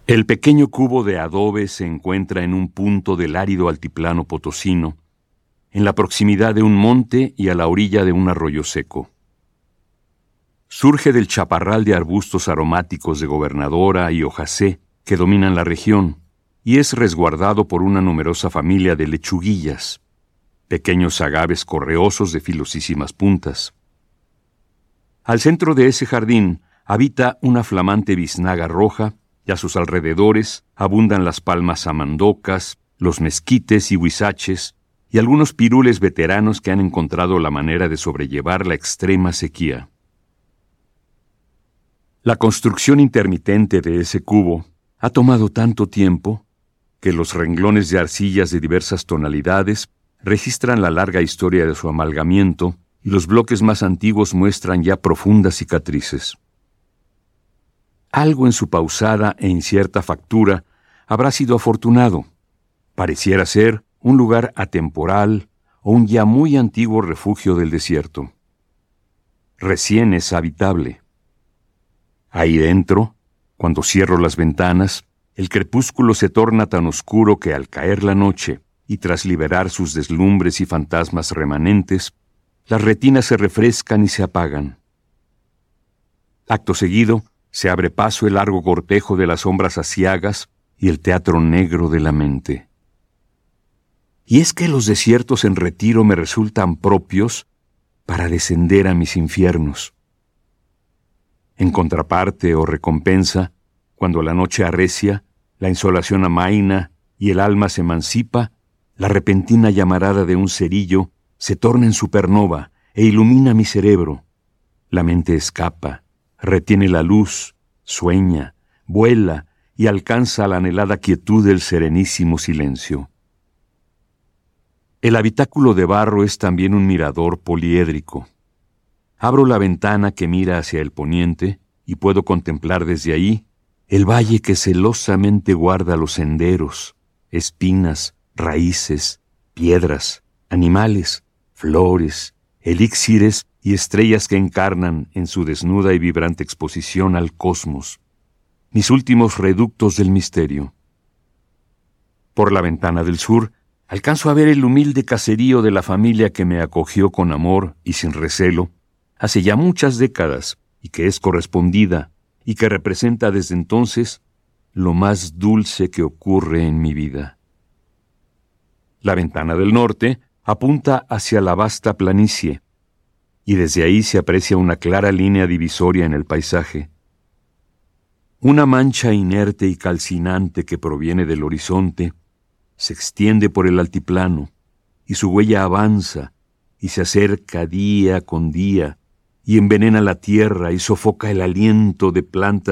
El pequeño cubo de adobe se encuentra en un punto del árido altiplano potosino, en la proximidad de un monte y a la orilla de un arroyo seco. Surge del chaparral de arbustos aromáticos de gobernadora y hojacé que dominan la región y es resguardado por una numerosa familia de lechuguillas, pequeños agaves correosos de filosísimas puntas. Al centro de ese jardín habita una flamante biznaga roja y a sus alrededores abundan las palmas samandocas, los mezquites y huizaches y algunos pirules veteranos que han encontrado la manera de sobrellevar la extrema sequía. La construcción intermitente de ese cubo ha tomado tanto tiempo que los renglones de arcillas de diversas tonalidades registran la larga historia de su amalgamiento y los bloques más antiguos muestran ya profundas cicatrices. Algo en su pausada e incierta factura habrá sido afortunado. Pareciera ser un lugar atemporal o un ya muy antiguo refugio del desierto. Recién es habitable. Ahí dentro, cuando cierro las ventanas, el crepúsculo se torna tan oscuro que al caer la noche y tras liberar sus deslumbres y fantasmas remanentes, las retinas se refrescan y se apagan. Acto seguido, se abre paso el largo cortejo de las sombras aciagas y el teatro negro de la mente. Y es que los desiertos en retiro me resultan propios para descender a mis infiernos. En contraparte o recompensa, cuando la noche arrecia, la insolación amaina y el alma se emancipa, la repentina llamarada de un cerillo se torna en supernova e ilumina mi cerebro. La mente escapa, retiene la luz, sueña, vuela y alcanza la anhelada quietud del serenísimo silencio. El habitáculo de barro es también un mirador poliédrico. Abro la ventana que mira hacia el poniente y puedo contemplar desde ahí el valle que celosamente guarda los senderos, espinas, raíces, piedras, animales, flores, elixires y estrellas que encarnan en su desnuda y vibrante exposición al cosmos, mis últimos reductos del misterio. Por la ventana del sur, alcanzo a ver el humilde caserío de la familia que me acogió con amor y sin recelo hace ya muchas décadas y que es correspondida y que representa desde entonces lo más dulce que ocurre en mi vida. La ventana del norte apunta hacia la vasta planicie, y desde ahí se aprecia una clara línea divisoria en el paisaje. Una mancha inerte y calcinante que proviene del horizonte se extiende por el altiplano, y su huella avanza y se acerca día con día, y envenena la tierra y sofoca el aliento de plantas